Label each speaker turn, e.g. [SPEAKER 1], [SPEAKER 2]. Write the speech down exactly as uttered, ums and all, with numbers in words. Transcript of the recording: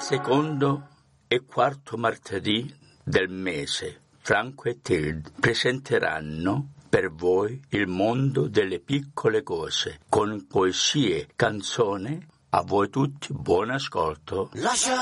[SPEAKER 1] Secondo e quarto martedì del mese, Franco e Tilde presenteranno per voi il mondo delle piccole cose, con poesie, canzoni. A voi tutti buon ascolto.
[SPEAKER 2] Lascia